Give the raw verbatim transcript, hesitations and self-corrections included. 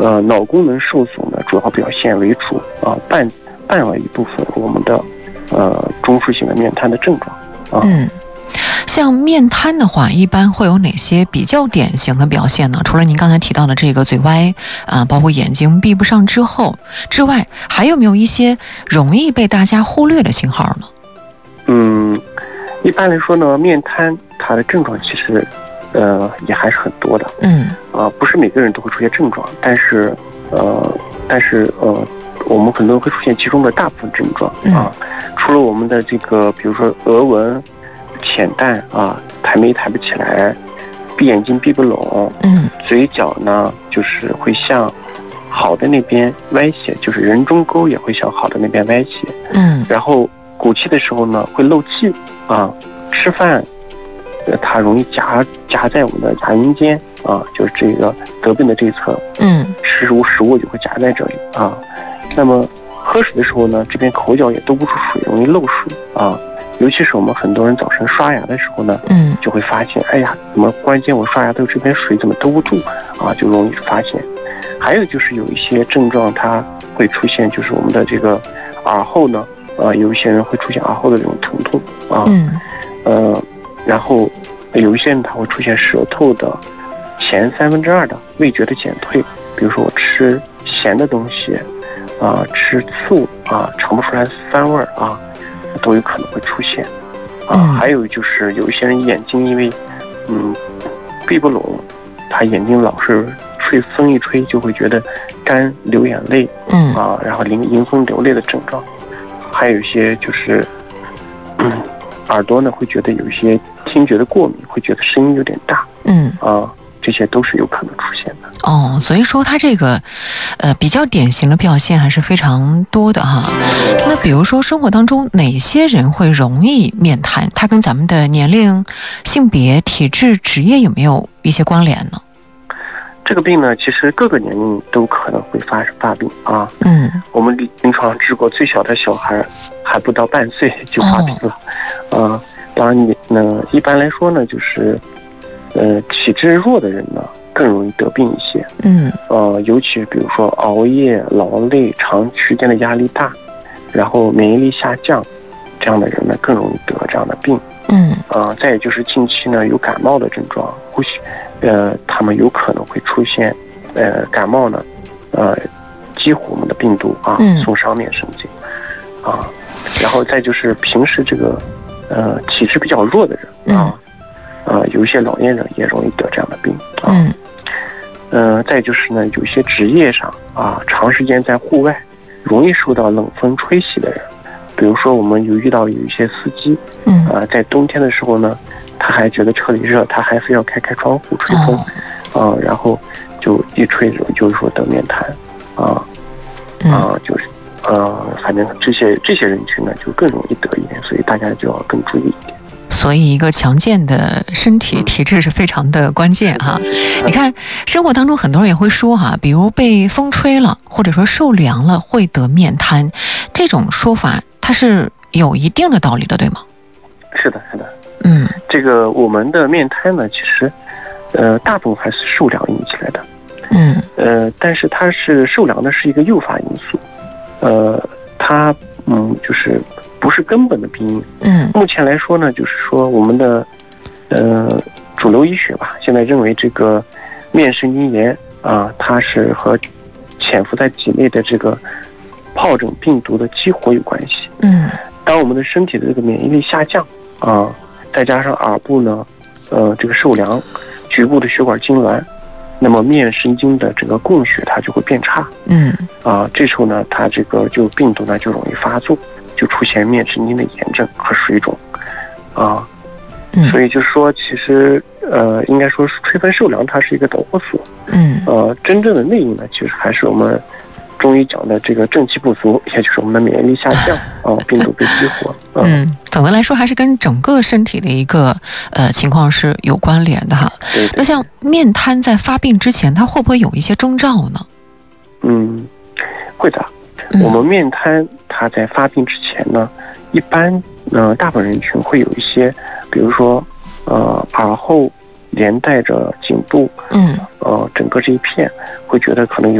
呃脑功能受损的主要表现为主啊，伴伴了一部分我们的呃中枢性的面瘫的症状啊。 嗯。像面瘫的话，一般会有哪些比较典型的表现呢？除了您刚才提到的这个嘴歪啊、呃，包括眼睛闭不上之后之外，还有没有一些容易被大家忽略的信号呢？ 嗯，一般来说呢，面瘫它的症状其实呃也还是很多的。 嗯啊、呃，不是每个人都会出现症状，但是呃但是呃我们可能会出现其中的大部分症状啊。嗯、除了我们的这个，比如说额纹浅淡啊，抬眉抬不起来，闭眼睛闭不拢， 嗯， 嘴角呢就是会向好的那边歪斜，就是人中沟也会向好的那边歪斜， 嗯， 然后鼓气的时候呢会漏气啊，吃饭，呃，它容易夹夹在我们的牙龈间啊，就是这个得病的这一侧， 嗯， 食物食物就会夹在这里啊。那么喝水的时候呢，这边口角也兜不住水，容易漏水啊。尤其是我们很多人早晨刷牙的时候呢， 嗯， 就会发现，哎呀，怎么关键我刷牙的这边水怎么兜不住啊，就容易发现。还有就是有一些症状它会出现，就是我们的这个耳后呢，呃，有一些人会出现耳后的这种疼痛啊， 嗯， 呃，然后有一些人他会出现舌头的前三分之二的味觉的减退，比如说我吃咸的东西啊，吃醋啊，尝不出来酸味啊。都有可能会出现啊， 嗯、 还有就是有一些人眼睛因为嗯闭不拢，他眼睛老是吹风一吹就会觉得干流眼泪， 嗯啊，然后迎迎风流泪的症状，还有一些就是嗯耳朵呢会觉得有一些听觉的过敏，会觉得声音有点大， 嗯啊，这些都是有可能出现的。 哦，所以说它这个，呃，比较典型的表现还是非常多的哈。那比如说生活当中哪些人会容易面瘫？它跟咱们的年龄、性别、体质、职业有没有一些关联呢？ 这个病呢，其实各个年龄都可能会发发病啊。 嗯， 我们临床上治过最小的小孩还不到半岁就发病了，哦、啊。当然你呢，一般来说呢，就是呃体质弱的人呢。更容易得病一些， 嗯， 呃，尤其比如说熬夜、劳累、长时间的压力大，然后免疫力下降，这样的人呢更容易得这样的病， 嗯， 啊、呃，再有就是近期呢有感冒的症状，呼吸，呃，他们有可能会出现，呃，感冒呢，呃，激活我们的病毒啊，损伤面神经，啊，然后再就是平时这个，呃，体质比较弱的人啊。呃，有一些老年人也容易得这样的病啊。 嗯。 呃，再就是呢，有些职业上啊，长时间在户外，容易受到冷风吹袭的人，比如说我们有遇到有一些司机， 嗯， 啊、呃，在冬天的时候呢，他还觉得车里热，他还非要开开窗户吹风，啊、 哦呃，然后就一吹就是说得面瘫，啊，啊，就是呃，反正这些这些人群呢就更容易得一点，所以大家就要更注意一点。 所以一个强健的身体体质是非常的关键哈。你看生活当中很多人也会说哈，比如被风吹了或者说受凉了会得面瘫，这种说法它是有一定的道理的，对吗？ 是的，是的。 嗯， 这个我们的面瘫呢，其实呃大部分还是受凉引起来的。 嗯， 呃，但是它是受凉的是一个诱发因素，呃，它嗯就是不是根本的病因。 嗯， 目前来说呢，就是说我们的呃主流医学吧，现在认为这个面神经炎啊，它是和潜伏在体内的这个疱疹病毒的激活有关系。 嗯， 当我们的身体的这个免疫力下降啊，再加上耳部呢，呃，这个受凉，局部的血管痉挛，那么面神经的整个供血它就会变差。 嗯，啊， 这时候呢，它这个就病毒呢就容易发作，就出现面神经的炎症和水肿，啊， 嗯， 所以就是说，其实呃，应该说是吹风受凉它是一个导火索。 嗯， 呃，真正的内因呢，其实还是我们中医讲的这个正气不足，也就是我们的免疫力下降啊，病毒被激活。 嗯，嗯，总的来说还是跟整个身体的一个呃情况是有关联的哈。 对对。 那像面瘫在发病之前，它会不会有一些征兆呢？ 嗯，会的。我们面瘫它在发病之前呢，一般呃大部分人群会有一些，比如说呃耳后连带着颈部， 嗯， 呃整个这一片会觉得可能有